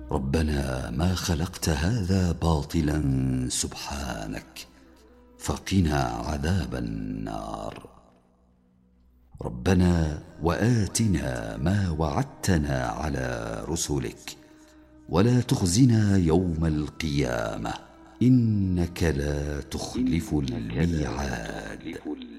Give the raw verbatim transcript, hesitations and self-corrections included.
ربنا ما خلقت هذا باطلا سبحانك فقنا عذاب النار. ربنا وآتنا ما وعدتنا على رسلك ولا تخزنا يوم القيامة إنك لا تخلف الميعاد.